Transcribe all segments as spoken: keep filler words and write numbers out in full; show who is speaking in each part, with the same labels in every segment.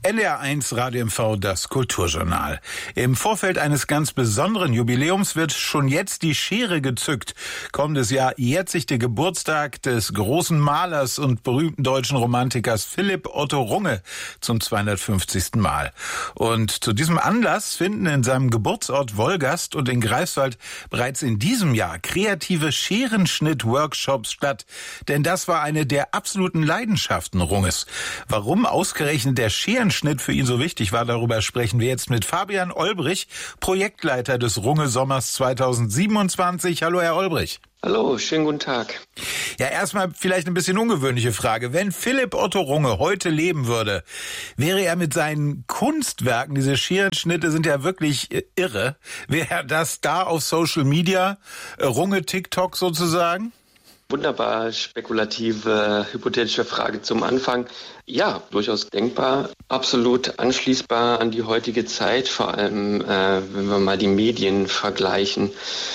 Speaker 1: N D R eins Radio M V, das Kulturjournal. Im Vorfeld eines ganz besonderen Jubiläums wird schon jetzt die Schere gezückt. Kommendes Jahr jährt sich der Geburtstag des großen Malers und berühmten deutschen Romantikers Philipp Otto Runge zum zweihundertfünfzigsten Mal. Und zu diesem Anlass finden in seinem Geburtsort Wolgast und in Greifswald bereits in diesem Jahr kreative Scherenschnitt-Workshops statt. Denn das war eine der absoluten Leidenschaften Runges. Warum ausgerechnet der Scherenschnitt für ihn so wichtig war, darüber sprechen wir jetzt mit Fabian Olbrich, Projektleiter des Runge-Sommers zweitausendsiebenundzwanzig. Hallo, Herr Olbrich.
Speaker 2: Hallo, schönen guten Tag.
Speaker 1: Ja, erstmal vielleicht eine bisschen ungewöhnliche Frage. Wenn Philipp Otto Runge heute leben würde, wäre er mit seinen Kunstwerken, diese Scherenschnitte sind ja wirklich irre, wäre er das da auf Social Media, Runge TikTok sozusagen?
Speaker 2: Wunderbar spekulative, hypothetische Frage zum Anfang. Ja, durchaus denkbar, absolut anschließbar an die heutige Zeit, vor allem äh, wenn wir mal die Medien vergleichen.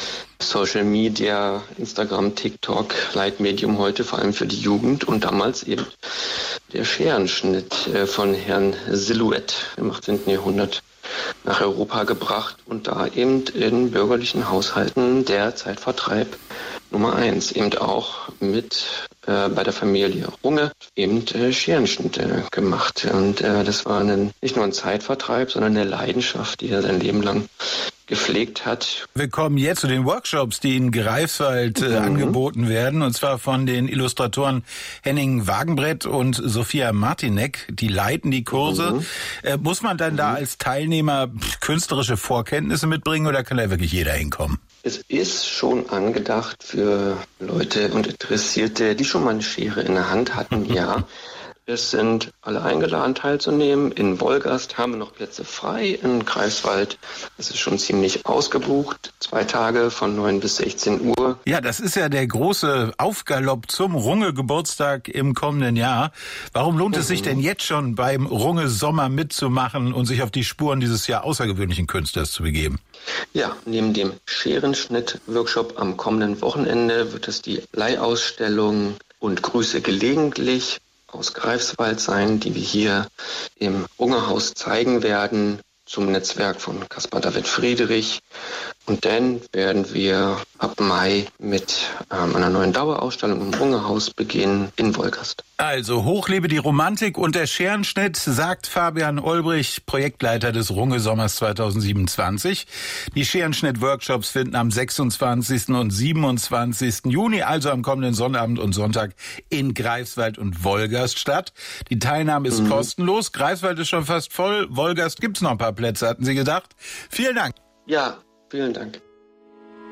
Speaker 2: Social Media, Instagram, TikTok, Leitmedium heute vor allem für die Jugend und damals eben der Scherenschnitt äh, von Herrn Silhouette im achtzehnten Jahrhundert nach Europa gebracht und da eben in bürgerlichen Haushalten der Zeitvertreib Nummer eins, eben auch mit äh, bei der Familie Runge eben äh, Scherenschnitte gemacht. Und äh, das war ein, nicht nur ein Zeitvertreib, sondern eine Leidenschaft, die er sein Leben lang gepflegt hat.
Speaker 1: Wir kommen jetzt zu den Workshops, die in Greifswald äh, mhm. angeboten werden, und zwar von den Illustratoren Henning Wagenbrett und Sophia Martinek. Die leiten die Kurse. Mhm. Äh, muss man dann mhm. da als Teilnehmer künstlerische Vorkenntnisse mitbringen oder kann da wirklich jeder hinkommen?
Speaker 2: Es ist schon angedacht für Leute und Interessierte, die schon mal eine Schere in der Hand hatten, ja. Es sind alle eingeladen teilzunehmen. In Wolgast haben wir noch Plätze frei. In Greifswald ist es schon ziemlich ausgebucht. Zwei Tage von neun bis sechzehn Uhr.
Speaker 1: Ja, das ist ja der große Aufgalopp zum Runge-Geburtstag im kommenden Jahr. Warum lohnt mhm. es sich denn jetzt schon beim Runge-Sommer mitzumachen und sich auf die Spuren dieses Jahr außergewöhnlichen Künstlers zu begeben?
Speaker 2: Ja, neben dem Scherenschnitt-Workshop am kommenden Wochenende wird es die Leihausstellung und Grüße gelegentlich aus Greifswald sein, die wir hier im Rungehaus zeigen werden, zum Netzwerk von Caspar David Friedrich. Und dann werden wir ab Mai mit ähm, einer neuen Dauerausstellung im Rungehaus beginnen in Wolgast.
Speaker 1: Also hochlebe die Romantik und der Scherenschnitt, sagt Fabian Olbrich, Projektleiter des Runge-Sommers zweitausendsiebenundzwanzig. Die Scherenschnitt-Workshops finden am sechsundzwanzigsten und siebenundzwanzigsten Juni, also am kommenden Sonnabend und Sonntag, in Greifswald und Wolgast statt. Die Teilnahme ist mhm. kostenlos. Greifswald ist schon fast voll. Wolgast gibt's noch ein paar Plätze, hatten Sie gedacht. Vielen Dank.
Speaker 2: Ja, vielen Dank.